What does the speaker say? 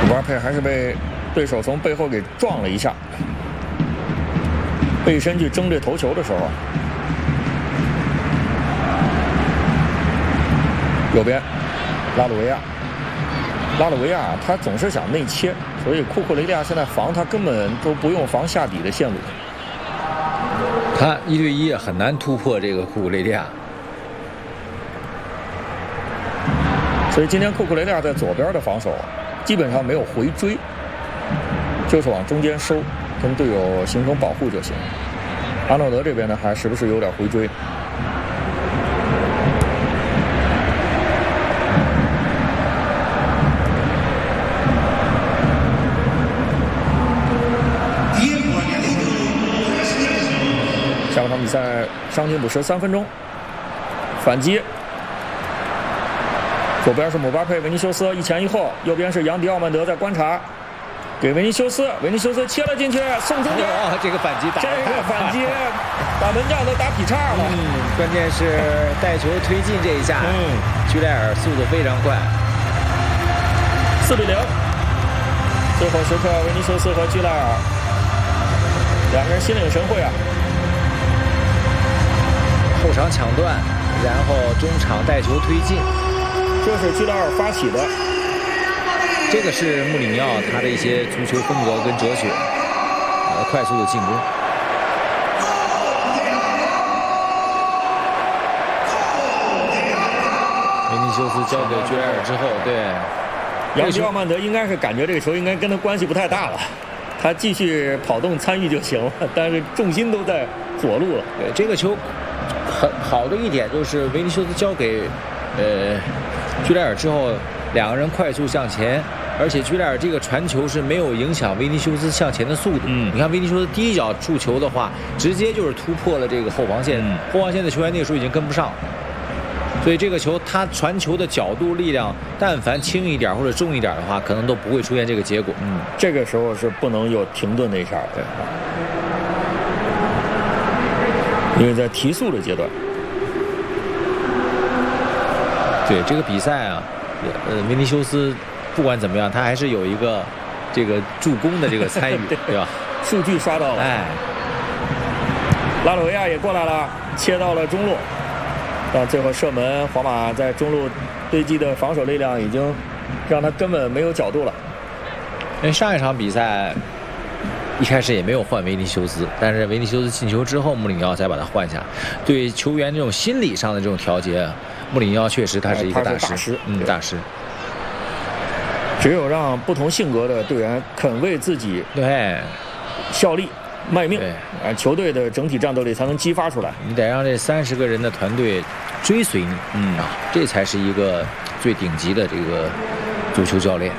姆巴佩还是被对手从背后给撞了一下，背身去争这头球的时候，右边拉鲁维亚他总是想内切，所以库库雷利亚现在防他根本都不用防下底的线路， 他1对1很难突破这个库库雷利亚。 所以今天库库雷利亚在左边的防守基本上没有回追，就是往中间收，跟队友形成保护就行。阿诺德这边呢还时不时有点回追。下半场比赛伤停补时3分钟，反击。左边是姆巴佩、维尼修斯一前一后，右边是杨迪奥曼德在观察，给维尼修斯切了进去，送中间。 这个反击打， 这个反击把门将都打劈叉了。 关键是带球推进这一下，居莱尔速度非常快。 4比0，最后时刻维尼修斯和居莱尔两个人心领神会啊。 后场抢断，然后中场带球推进， 这是居莱尔发起的。 这个是穆里尼奥他的一些足球风格跟哲学，快速的进攻。维尼修斯交给居莱尔之后，对， 杨迪奥曼德应该是感觉这个球应该跟他关系不太大了，他继续跑动参与就行了，但是重心都在左路了。 对，这个球很好的一点就是维尼修斯交给居莱尔之后，两个人快速向前，而且居莱尔这个传球是没有影响维尼修斯向前的速度。你看维尼修斯第一脚触球的话，直接就是突破了这个后防线，后防线的球员那个时候已经跟不上，所以这个球他传球的角度力量，但凡轻一点或者重一点的话，可能都不会出现这个结果。 这个时候是不能有停顿的一下，对，因为在提速的阶段。 对这个比赛啊，维尼修斯不管怎么样，他还是有一个这个助攻的这个参与，对吧？ 数据刷到了。拉鲁维亚也过来了，切到了中路，但最后射门，皇马在中路堆积的防守力量已经让他根本没有角度了。 因为上一场比赛一开始也没有换维尼修斯，但是维尼修斯进球之后，穆里尼奥才把他换下。对球员这种心理上的这种调节，穆里尼奥确实他是一个大师，大师。 只有让不同性格的队员肯为自己效力卖命，球队的整体战斗力才能激发出来。 你得让这30个人的团队追随你，这才是一个最顶级的这个足球教练。